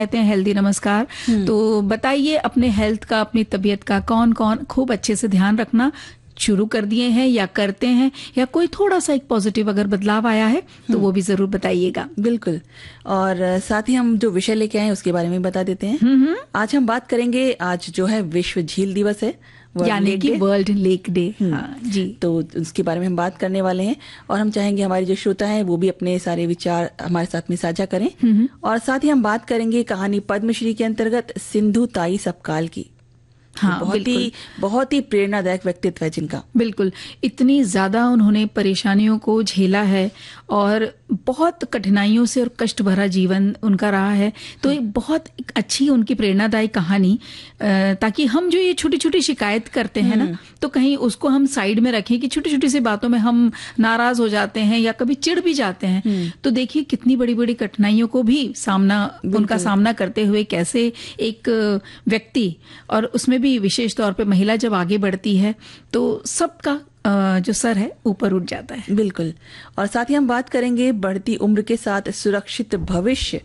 कहते हैं हेल्दी नमस्कार। तो बताइए अपने हेल्थ का, अपनी तबीयत का कौन कौन खूब अच्छे से ध्यान रखना शुरू कर दिए हैं या करते हैं, या कोई थोड़ा सा एक पॉजिटिव अगर बदलाव आया है तो वो भी जरूर बताइएगा। बिल्कुल। और साथ ही हम जो विषय लेके आए हैं उसके बारे में बता देते हैं। आज हम बात करेंगे, आज जो है विश्व झील दिवस है, यानी कि वर्ल्ड लेक डे। हाँ जी। तो उसके बारे में हम बात करने वाले हैं और हम चाहेंगे हमारे जो श्रोता हैं वो भी अपने सारे विचार हमारे साथ में साझा करें। और साथ ही हम बात करेंगे कहानी पद्मश्री के अंतर्गत सिंधु ताई सपकाल की। हाँ, बहुत ही प्रेरणादायक व्यक्तित्व है जिनका। बिल्कुल, इतनी ज्यादा उन्होंने परेशानियों को झेला है और बहुत कठिनाइयों से और कष्ट भरा जीवन उनका रहा है। तो एक बहुत अच्छी उनकी प्रेरणादायी कहानी, ताकि हम जो ये छोटी छोटी शिकायत करते हैं ना, तो कहीं उसको हम साइड में रखें कि छोटी छोटी सी बातों में हम नाराज हो जाते हैं या कभी चिढ़ भी जाते हैं। तो देखिए कितनी बड़ी बड़ी कठिनाइयों को भी उनका सामना करते हुए कैसे एक व्यक्ति, और उसमें भी विशेष तौर पे महिला जब आगे बढ़ती है तो सबका जो सर है ऊपर उठ जाता है। बिल्कुल। और साथ ही हम बात करेंगे बढ़ती उम्र के साथ सुरक्षित भविष्य,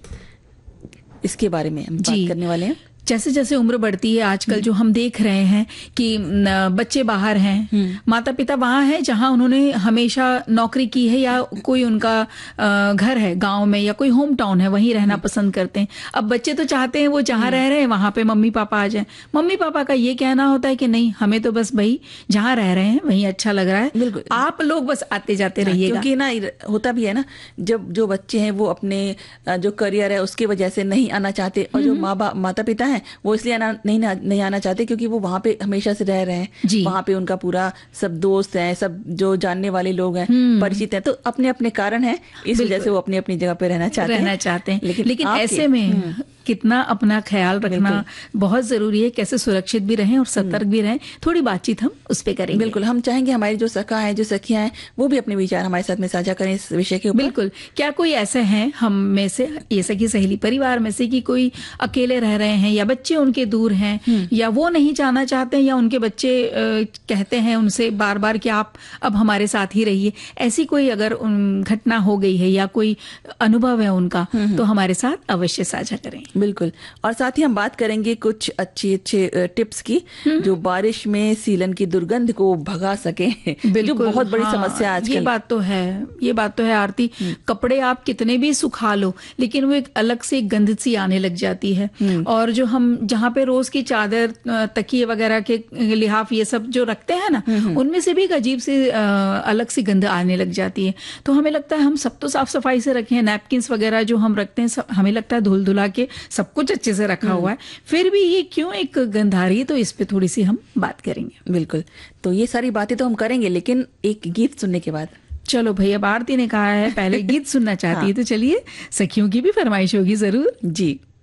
इसके बारे में हम बात करने वाले हैं। जैसे जैसे उम्र बढ़ती है आजकल जो हम देख रहे हैं कि बच्चे बाहर हैं, माता पिता वहां हैं जहां उन्होंने हमेशा नौकरी की है या कोई उनका घर है गांव में या कोई होम टाउन है, वहीं रहना पसंद करते हैं। अब बच्चे तो चाहते हैं वो जहां रह रहे हैं वहां पे मम्मी पापा आ जाएं। मम्मी पापा का ये कहना होता है कि नहीं, हमें तो बस भाई जहां रह रहे हैं वहीं अच्छा लग रहा है, बिल्कुल आप लोग बस आते जाते रहिएगा। क्योंकि ना होता भी है ना, जब जो बच्चे हैं वो अपने जो करियर है उसकी वजह से नहीं आना चाहते, और जो माता पिता हैं वो इसलिए नहीं आना चाहते क्योंकि वो वहां पे हमेशा से रह रहे हैं, वहां पे उनका पूरा सब दोस्त हैं, सब जो जानने वाले लोग हैं, परिचित हैं, तो अपने अपने कारण हैं, इस वजह से वो अपनी अपनी जगह पे रहना चाहते हैं। लेकिन ऐसे में कितना अपना ख्याल रखना बहुत जरूरी है, कैसे सुरक्षित भी रहें और सतर्क भी रहें, थोड़ी बातचीत हम उस पे करेंगे। बिल्कुल, हम चाहेंगे हमारी जो सखा है, जो सखियां हैं, वो भी अपने विचार हमारे साथ में साझा करें इस विषय के ऊपर। बिल्कुल। क्या कोई ऐसे हैं हम में से, ये सखी सहेली परिवार में से, कि कोई अकेले रह रहे हैं या बच्चे उनके दूर हैं या वो नहीं जाना चाहते या उनके बच्चे कहते हैं उनसे बार बार कि आप अब हमारे साथ ही रहिए, ऐसी कोई अगर घटना हो गई है या कोई अनुभव है उनका, तो हमारे साथ अवश्य साझा करें। बिल्कुल। और साथ ही हम बात करेंगे कुछ अच्छे टिप्स की जो बारिश में सीलन की दुर्गंध को भगा सके, जो बहुत बड़ी समस्या आजकल। ये बात तो है आरती। कपड़े आप कितने भी सुखा लो लेकिन वो एक अलग से गंध सी आने लग जाती है। और जो हम जहाँ पे रोज की चादर, तकिए वगैरह के लिहाफ ये सब जो रखते हैं ना, उनमें से भी एक अजीब से अलग सी गंध आने लग जाती है। तो हमें लगता है हम सब तो साफ सफाई से रखे हैं, नैपकिन्स वगैरह जो हम रखते हैं हमें लगता है धुल धुला के सब कुछ अच्छे से रखा हुआ है, फिर भी ये क्यों एक गंध आ रही है, तो इस पे थोड़ी सी हम बात करेंगे। बिल्कुल। तो ये सारी बातें तो हम करेंगे, लेकिन एक गीत सुनने के बाद। चलो भैया, अब आरती ने कहा है पहले गीत सुनना चाहती है, तो चलिए, सखियों की भी फरमाइश होगी जरूर। जी।